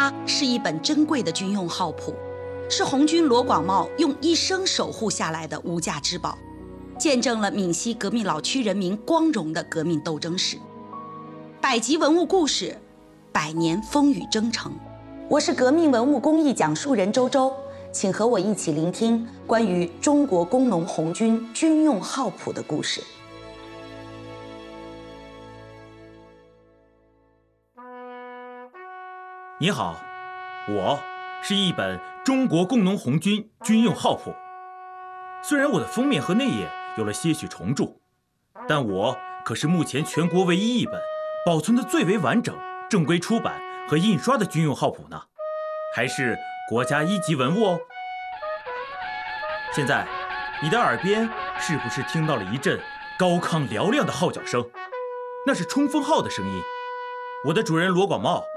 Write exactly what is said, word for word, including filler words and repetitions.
它是一本珍贵的军用号谱，是红军罗广茂用一生守护下来的无价之宝，见证了闽西革命老区人民光荣的革命斗争史。百集文物故事，百年风雨征程。我是革命文物工艺讲述人周周，请和我一起聆听关于中国工农红军军用号谱的故事。 你好，我是一本中国工农红军军用号谱。虽然我的封面和内页有了些许重铸，但我可是目前全国唯一一本保存的最为完整、正规出版和印刷的军用号谱呢，还是国家一级文物哦。现在，你的耳边是不是听到了一阵高亢嘹亮的号角声？那是冲锋号的声音。我的主人罗广茂